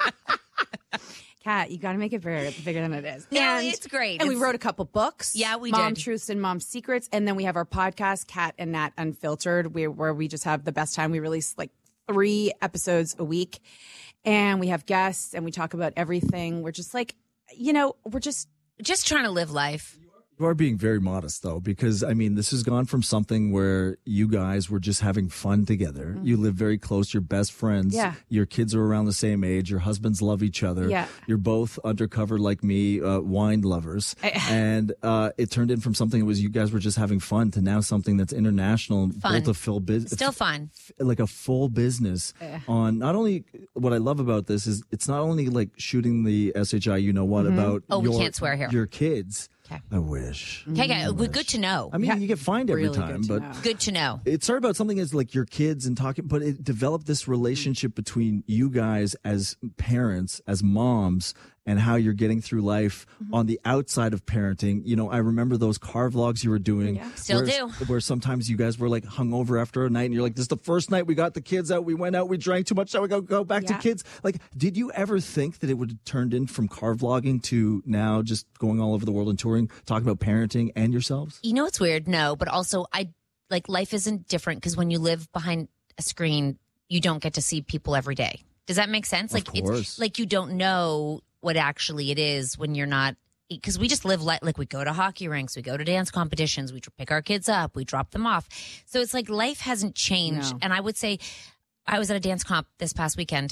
Kat, you got to make it bigger, bigger than it is. No, and, it's great. And we It's- wrote a couple books. Yeah, we Mom did. Truths and Mom Secrets. And then we have our podcast, Kat and Nat Unfiltered, where, where we just have the best time. We release like three episodes a week. And we have guests and we talk about everything. We're just like, you know, we're just just trying to live life. You are being very modest, though, because, I mean, this has gone from something where you guys were just having fun together. Mm-hmm. You live very close. You're best friends. Yeah. Your kids are around the same age. Your husbands love each other. Yeah. You're both undercover like me, uh, wine lovers. and uh, it turned in from something that was you guys were just having fun to now something that's international. Fun. Built a full business. Still fun. Like a full business Eh. on not only what I love about this is it's not only like shooting the S H I, you know what, Mm-hmm. about Oh, we your, can't swear here. your kids. Okay. I wish. Okay, okay, well, good to know. I mean, you get fined every Really good time, to but know. Good to know. it started about something as like your kids and talking, but it developed this relationship between you guys as parents, as moms, and how you're getting through life Mm-hmm. on the outside of parenting. You know, I remember those car vlogs you were doing. Yeah. Still where, do. Where sometimes you guys were like hungover after a night and you're like, this is the first night we got the kids out. We went out, we drank too much. Now we go, go back Yeah. to kids. Like, did you ever think that it would have turned in from car vlogging to now just going all over the world and touring, talking about parenting and yourselves? You know what's weird? No, but also I like life isn't different because when you live behind a screen, you don't get to see people every day. Does that make sense? Of Like course. it's like you don't know what actually it is when you're not, because we just live like like we go to hockey rinks, we go to dance competitions, we pick our kids up, we drop them off. So it's like life hasn't changed. No. And I would say I was at a dance comp this past weekend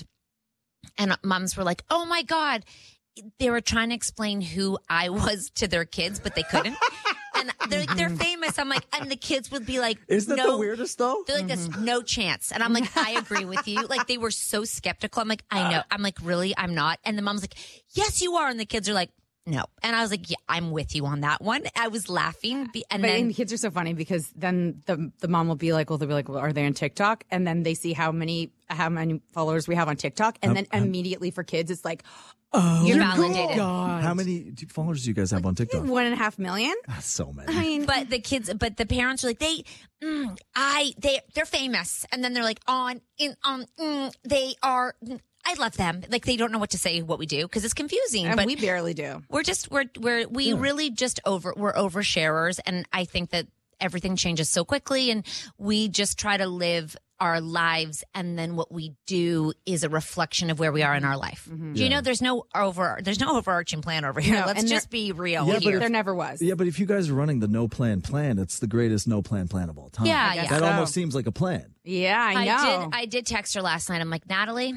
and moms were like, "Oh my God." They were trying to explain who I was to their kids, but they couldn't. And they're like, they're famous. I'm like, and the kids would be like, Isn't that no. the weirdest though? They're like, there's no chance. And I'm like, I agree with you. Like, they were so skeptical. I'm like, I know. I'm like, really? I'm not. And the mom's like, yes, you are. And the kids are like, no. And I was like, yeah, I'm with you on that one. I was laughing. Be- And But then and kids are so funny because then the the mom will be like, well, they'll be like, well, are they on TikTok? And then they see how many how many followers we have on TikTok, and then immediately for kids, it's like, oh, You're my validated. God. How many followers do you guys have on TikTok? One and a half million. That's so many. I mean, but the kids, but the parents are like, they, mm, I, they, they're famous. And then they're like, on, in, um, mm, they are, mm, I love them. Like, they don't know what to say, what we do, because it's confusing. and but we barely do. we're just, we're, we're, we Yeah. really just over, we're oversharers. And I think that everything changes so quickly and we just try to live our lives, and then what we do is a reflection of where we are in our life. Mm-hmm. You know, there's no over, there's no overarching plan over here. No, Let's and just be real Yeah, but here. There never was. Yeah, but if you guys are running the no plan plan, it's the greatest no plan plan of all time. Yeah, guess That so. almost seems like a plan. Yeah, I I know. did. I did text her last night. I'm like, Natalie,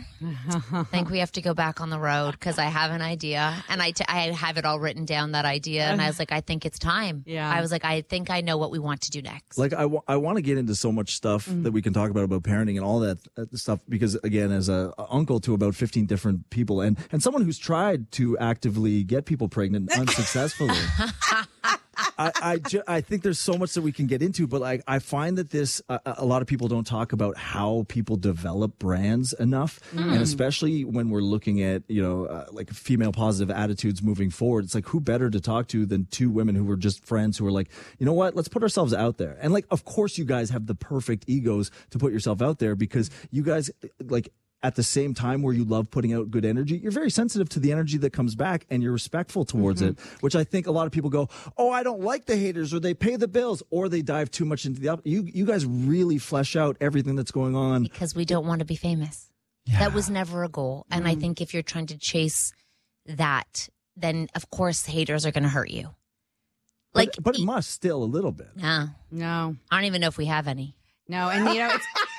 I think we have to go back on the road because I have an idea, and I, t- I have it all written down, that idea. And I was like, I think it's time. Yeah. I was like, I think I know what we want to do next. Like I, w- I want to get into so much stuff Mm-hmm. that we can talk about about parenting and all that uh, stuff because again, as a, a uncle to about fifteen different people and and someone who's tried to actively get people pregnant unsuccessfully. I I, ju- I think there's so much that we can get into, but like I find that this uh, a lot of people don't talk about how people develop brands enough, Mm. and especially when we're looking at you know uh, like female positive attitudes moving forward. It's like who better to talk to than two women who were just friends who are like, you know what, let's put ourselves out there. And like, of course, you guys have the perfect egos to put yourself out there because you guys like. At the same time where you love putting out good energy, you're very sensitive to the energy that comes back and you're respectful towards Mm-hmm. it, which I think a lot of people go, oh, I don't like the haters or they pay the bills or they dive too much into the up. You, you guys really flesh out everything that's going on. because we don't want to be famous. That was never a goal. And I think if you're trying to chase that, then of course haters are going to hurt you. Like, but, but it must still a little bit. no, no, I don't even know if we have any. no, and you know, it's. I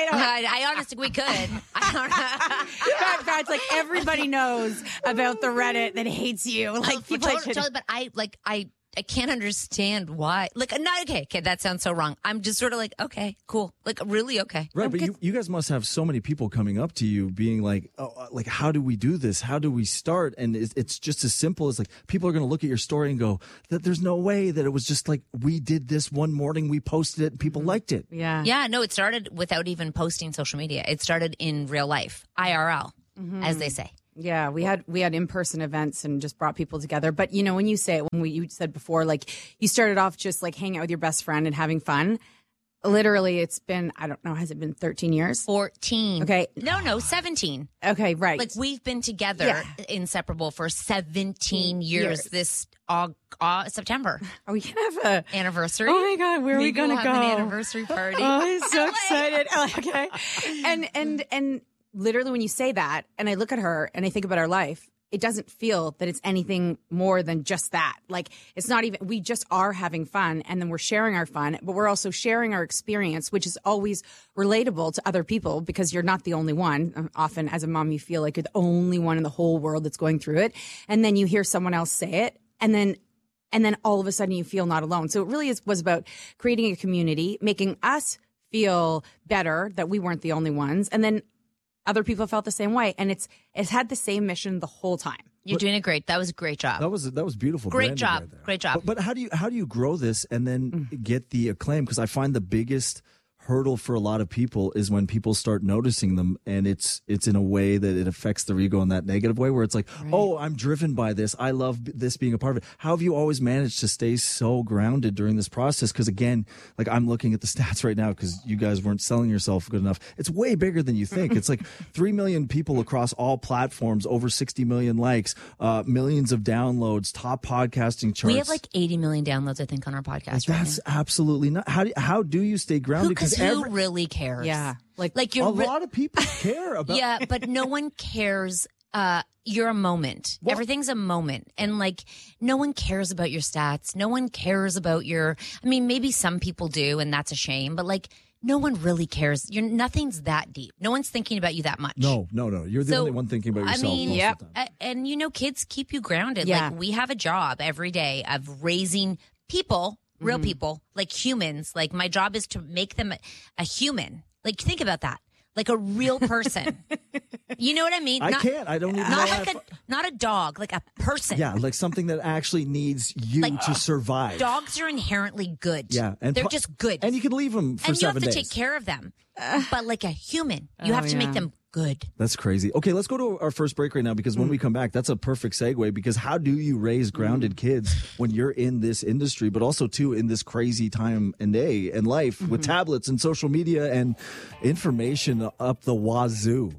I, I honestly, we could. I don't know. Pat, Pat's like, everybody knows about the Reddit that hates you. Like, Oh, people totally, should- totally, but I like I. I can't understand why. Like, not okay. Okay, that sounds so wrong. I'm just sort of like, okay, cool. Like, really okay. Right, I'm but good. you, you guys must have so many people coming up to you being like, oh, uh, like, how do we do this? How do we start? And it's, it's just as simple as like, people are going to look at your story and go, that there's no way that it was just like, we did this one morning, we posted it, and people liked it. Yeah. Yeah, no, it started without even posting social media. It started in real life, I R L, Mhm. as they say. Yeah, we had we had in-person events and just brought people together. But you know, when you say it, when we you said before, like you started off just like hanging out with your best friend and having fun. Literally, it's been, I don't know, has it been thirteen years? fourteen. Okay. No, no, seventeen. Okay, right. Like we've been together, Yeah. inseparable for seventeen years, Years. this Aug- uh, September. Are we gonna have a anniversary? Oh my God, where are we Maybe gonna we'll go? have an anniversary party. Oh, I'm so excited. Okay. And and and literally when you say that and I look at her and I think about our life, it doesn't feel that it's anything more than just that. Like it's not even, we just are having fun and then we're sharing our fun, but we're also sharing our experience, which is always relatable to other people because you're not the only one. Um, Often as a mom, you feel like you're the only one in the whole world that's going through it. And then you hear someone else say it and then and then all of a sudden you feel not alone. So it really is, was about creating a community, making us feel better that we weren't the only ones. And then other people felt the same way. And it's it's had the same mission the whole time. You're doing a great. That was a great job. That was that was beautiful. Great branding job. right there. Great job. But, but how do you how do you grow this and then Mm. get the acclaim? Because I find the biggest hurdle for a lot of people is when people start noticing them, and it's it's in a way that it affects their ego in that negative way, where it's like, oh, I'm driven by this. I love b- this being a part of it. How have you always managed to stay so grounded during this process? Because again, like I'm looking at the stats right now because you guys weren't selling yourself good enough. It's way bigger than you think. It's like three million people across all platforms, over sixty million likes, uh, millions of downloads, top podcasting charts. We have like eighty million downloads, I think, on our podcast. Right That's absolutely not. How do how do you stay grounded? Because who really cares? Yeah. Like, like you're a re- lot of people care about. Yeah, but no one cares. Uh, you're a moment. Everything's a moment. And like, no one cares about your stats. No one cares about your, I mean, maybe some people do, and that's a shame, but like, no one really cares. You're nothing's that deep. No one's thinking about you that much. No, no, no. You're the So, only one thinking about yourself. I mean, most yep. of the time. Uh, and you know, kids keep you grounded. Yeah. Like we have a job every day of raising people, real Mhm. people, like humans. Like my job is to make them a, a human. Like think about that. Like a real person. You know what I mean? I Not- can't. I don't even Not know like how a not a dog, like a person. Yeah, like something that actually needs you Like, to survive. Dogs are inherently good. Yeah, and they're pro- just good. and you can leave them for and you have seven to days. take care of them. But like a human, you Oh, have to yeah. make them good. That's crazy. Okay, let's go to our first break right now because when we come back, that's a perfect segue because how do you raise grounded kids when you're in this industry, but also too in this crazy time and day and life with tablets and social media and information up the wazoo?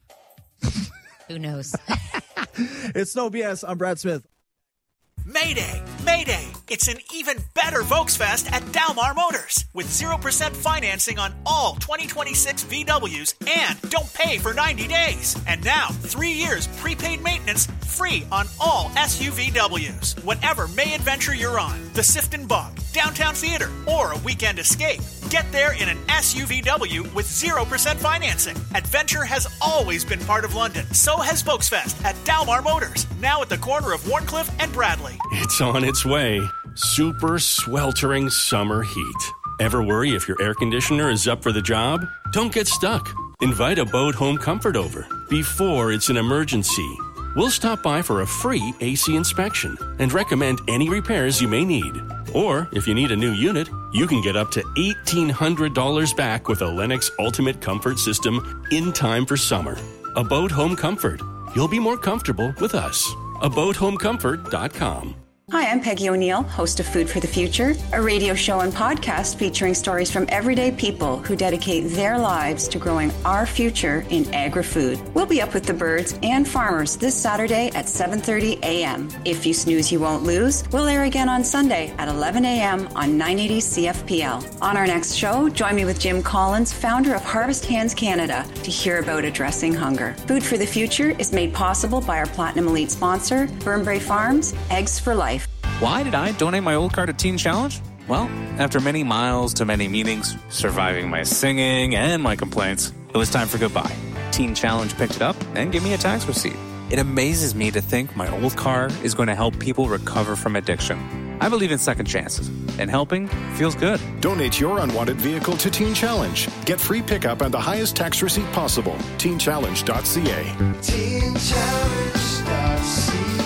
Who knows? It's No B S. I'm Brad Smith. Mayday! Mayday! It's an even better Volksfest at Dalmar Motors with zero percent financing on all twenty twenty-six V Ws and don't pay for ninety days. And now, three years prepaid maintenance free on all S U V Ws. Whatever May adventure you're on, the Sifton Bog, downtown theater, or a weekend escape, get there in an S U V W with zero percent financing. Adventure has always been part of London. So has Volksfest at Dalmar Motors, now at the corner of Warncliffe and Bradley. It's on its way. Super sweltering summer heat. Ever worry if your air conditioner is up for the job? Don't get stuck. Invite Abode Home Comfort over before it's an emergency. We'll stop by for a free A C inspection and recommend any repairs you may need. Or, if you need a new unit, you can get up to eighteen hundred dollars back with a Lennox Ultimate Comfort System in time for summer. Abode Home Comfort. You'll be more comfortable with us. abode home comfort dot com. Hi, I'm Peggy O'Neill, host of Food for the Future, a radio show and podcast featuring stories from everyday people who dedicate their lives to growing our future in agri-food. We'll be up with the birds and farmers this Saturday at seven thirty a.m. If you snooze, you won't lose. We'll air again on Sunday at eleven a.m. on nine eighty C F P L. On our next show, join me with Jim Collins, founder of Harvest Hands Canada, to hear about addressing hunger. Food for the Future is made possible by our Platinum Elite sponsor, Burnbrae Farms, Eggs for Life. Why did I donate my old car to Teen Challenge? Well, after many miles to many meetings, surviving my singing and my complaints, it was time for goodbye. Teen Challenge picked it up and gave me a tax receipt. It amazes me to think my old car is going to help people recover from addiction. I believe in second chances, and helping feels good. Donate your unwanted vehicle to Teen Challenge. Get free pickup and the highest tax receipt possible. teen challenge dot c a. teen challenge dot c a.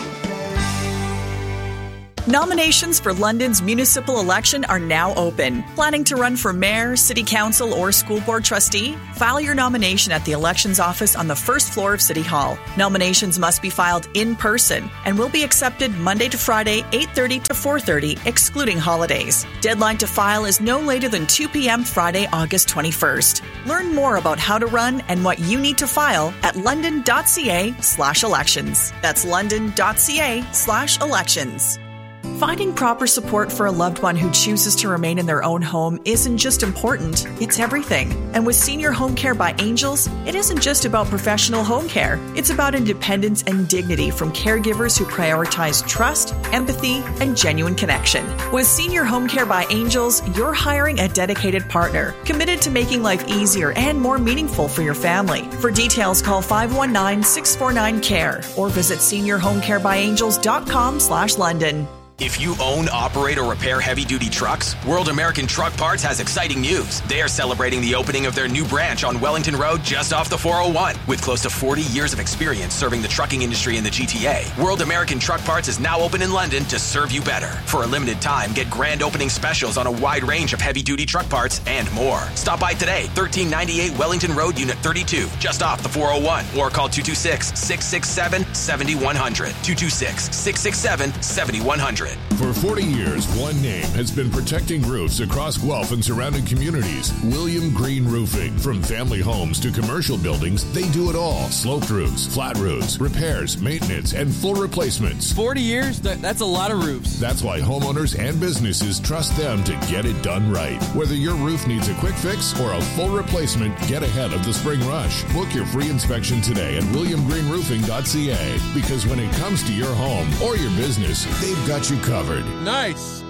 Nominations for London's municipal election are now open. Planning to run for mayor, city council, or school board trustee? File your nomination at the elections office on the first floor of City Hall. Nominations must be filed in person and will be accepted Monday to Friday, eight thirty to four thirty, excluding holidays. Deadline to file is no later than two p.m. Friday, August twenty-first. Learn more about how to run and what you need to file at london.ca slash elections. That's london.ca slash elections. Finding proper support for a loved one who chooses to remain in their own home isn't just important, it's everything. And with Senior Home Care by Angels, it isn't just about professional home care. It's about independence and dignity from caregivers who prioritize trust, empathy, and genuine connection. With Senior Home Care by Angels, you're hiring a dedicated partner, committed to making life easier and more meaningful for your family. For details, call five one nine, six four nine, C A R E or visit senior home care by angels dot com slash London. If you own, operate, or repair heavy-duty trucks, World American Truck Parts has exciting news. They are celebrating the opening of their new branch on Wellington Road just off the four oh one. With close to forty years of experience serving the trucking industry in the G T A, World American Truck Parts is now open in London to serve you better. For a limited time, get grand opening specials on a wide range of heavy-duty truck parts and more. Stop by today, thirteen ninety-eight Wellington Road, Unit thirty-two, just off the four oh one, or call two two six, six six seven, seven one zero zero, two two six, six six seven, seven one zero zero. For forty years, one name has been protecting roofs across Guelph and surrounding communities. William Green Roofing. From family homes to commercial buildings, they do it all. Sloped roofs, flat roofs, repairs, maintenance, and full replacements. forty years? That, that's a lot of roofs. That's why homeowners and businesses trust them to get it done right. Whether your roof needs a quick fix or a full replacement, get ahead of the spring rush. Book your free inspection today at william green roofing dot c a, because when it comes to your home or your business, they've got you covered. Nice.